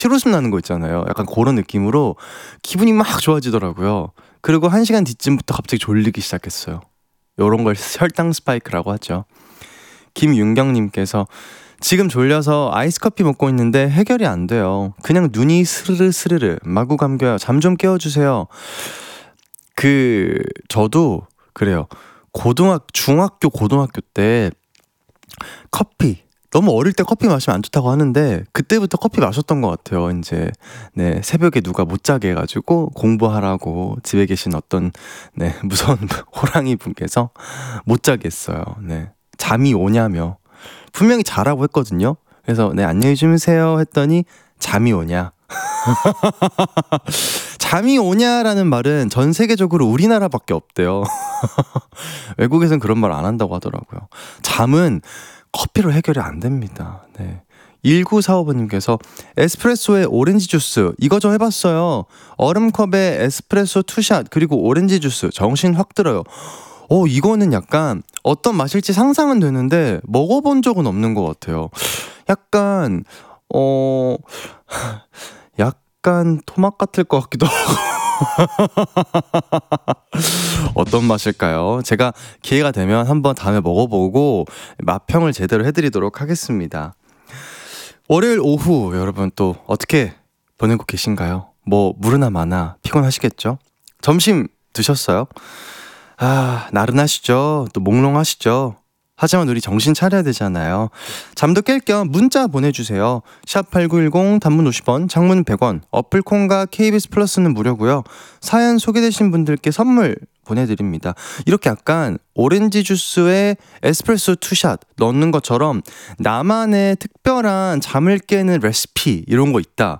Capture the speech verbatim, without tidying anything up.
실웃음 나는 거 있잖아요. 약간 그런 느낌으로 기분이 막 좋아지더라고요. 그리고 한 시간 뒤쯤부터 갑자기 졸리기 시작했어요. 요런 걸 혈당 스파이크라고 하죠. 김윤경님께서 지금 졸려서 아이스커피 먹고 있는데 해결이 안 돼요. 그냥 눈이 스르르 스르르 마구 감겨요. 잠 좀 깨워주세요. 그 저도 그래요. 고등학 중학교 고등학교 때 커피 너무 어릴 때 커피 마시면 안 좋다고 하는데 그때부터 커피 마셨던 것 같아요. 이제 네 새벽에 누가 못 자게 해가지고 공부하라고 집에 계신 어떤 네 무서운 호랑이 분께서 못 자게 했어요. 네 잠이 오냐며 분명히 자라고 했거든요. 그래서 네 안녕히 주무세요 했더니 잠이 오냐. 잠이 오냐라는 말은 전 세계적으로 우리나라밖에 없대요. 외국에선 그런 말 안 한다고 하더라고요. 잠은 커피로 해결이 안 됩니다. 네. 일구사오 번님께서 에스프레소에 오렌지 주스 이거 좀 해봤어요. 얼음컵에 에스프레소 투샷 그리고 오렌지 주스 정신 확 들어요. 어 이거는 약간 어떤 맛일지 상상은 되는데 먹어본 적은 없는 것 같아요. 약간 어 약간 토막 같을 것 같기도 하고 어떤 맛일까요? 제가 기회가 되면 한번 다음에 먹어보고 맛평을 제대로 해드리도록 하겠습니다. 월요일 오후 여러분 또 어떻게 보내고 계신가요? 뭐 무르나 마나 피곤하시겠죠? 점심 드셨어요? 아 나른하시죠? 또 몽롱하시죠? 하지만 우리 정신 차려야 되잖아요. 잠도 깰 겸 문자 보내주세요. 샵팔구일공 단문 오십 원 장문 백 원 어플콘과 케이비에스 플러스는 무료고요. 사연 소개되신 분들께 선물 보내드립니다. 이렇게 약간 오렌지 주스에 에스프레소 투샷 넣는 것처럼 나만의 특별한 잠을 깨는 레시피 이런 거 있다.